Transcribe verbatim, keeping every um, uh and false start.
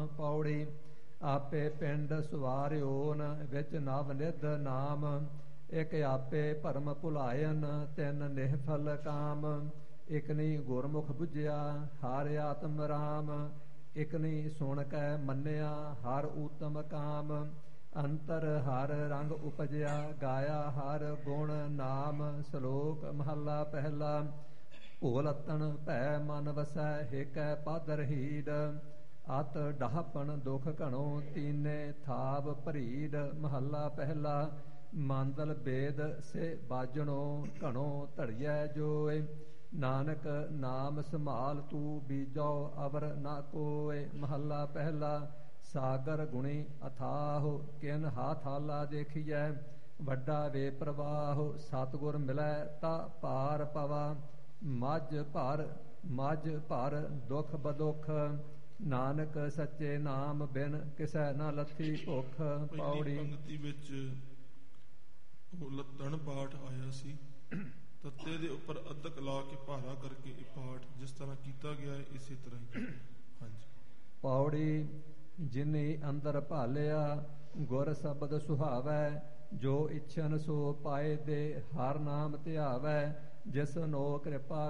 ਪੌੜੀ। ਆਪੇ ਪਿੰਡ ਸੁਵਾਰਿਓਨ ਵਿੱਚ ਨਵ ਨਿਧ ਨਾਮ। ਇਕ ਆਪੇ ਭਰਮ ਭੁਲਾਇਨ ਤਿੰਨ ਨਿਹਫਲ ਕਾਮ। ਇਕਨੀ ਗੁਰਮੁਖ ਬੁਝਿਆ ਹਰਿ ਆਤਮ ਰਾਮ। ਇਕਨੀ ਸੁਣ ਕੈ ਮੰਨਿਆ ਹਰ ਊਤਮ ਕਾਮ। ਅੰਤਰ ਹਰ ਰੰਗ ਉਪਜਿਆ ਗਾਇਆ ਹਰ ਗੁਣ ਨਾਮ। ਸ਼ਲੋਕ ਮਹੱਲਾ ਪਹਿਲਾ। ਭੋਲਤਨ ਭੈ ਮਨ ਵਸੈ ਹੇਕੈ ਪਦ ਰਹੀੜ। ਅਤ ਡਾਹਪਣ ਦੁਖ ਘਣੋ ਤੀਨੇ ਥਾਵ ਭਰੀੜ। ਮਹੱਲਾ ਪਹਿਲਾ। ਮੰਦਲ ਬੇਦ ਸੇ ਬਾਜਣੋ ਘਣੋ ਧੜੀਐ ਜੋਇ। ਨਾਨਕ ਨਾਮ ਸੰਭਾਲ ਤੂੰ ਬੀਜੋ ਅਵਰ ਨਾ ਕੋਇ। ਮਹੱਲਾ ਪਹਿਲਾ। ਸਾਗਰ ਗੁਣੀ ਅਥਾਹੁ ਕਿਨ ਹਾਥਾਲਾ ਦੇਖੀਐ। ਵੱਡਾ ਵੇ ਪ੍ਰਵਾਹੁ ਸਤਿਗੁਰ ਮਿਲੈ ਤਾ ਪਾਰ ਪਵਾ। ਮੱਝ ਭਰ ਮੱਝ ਭਰ ਦੁਖ ਬਦੁਖ। ਨਾਨਕ ਸੱਚੇ ਨਾਮ ਬਿਨ ਕਿਸੈ ਨਾ ਲੱਥੀ ਭੁੱਖ। ਪੌੜੀ। ਪੰਗਤੀ ਵਿੱਚ ਉਹ ਲੱਤਣ ਪਾਠ ਆਇਆ ਸੀ। ਤੱਤੇ ਦੇ ਉੱਪਰ ਅੱਧਕ ਲਾ ਕੇ ਭਾਰਾ ਕਰਕੇ ਇਹ ਪਾਠ ਜਿਸ ਤਰ੍ਹਾਂ ਕੀਤਾ ਗਿਆ ਹੈ ਇਸੇ ਤਰ੍ਹਾਂ ਹੀ। ਹਾਂਜੀ। ਪੌੜੀ। ਜਿਨੇ ਅੰਦਰ ਭਾਲਿਆ ਗੁਰ ਸ਼ਬਦ ਸੁਹਾਵੈ। ਜੋ ਇਛਨ ਸੋ ਪਾਏ ਦੇ ਹਰ ਨਾਮ ਧਿਆਵੈ। ਜਿਸ ਨੋ ਕਿਰਪਾ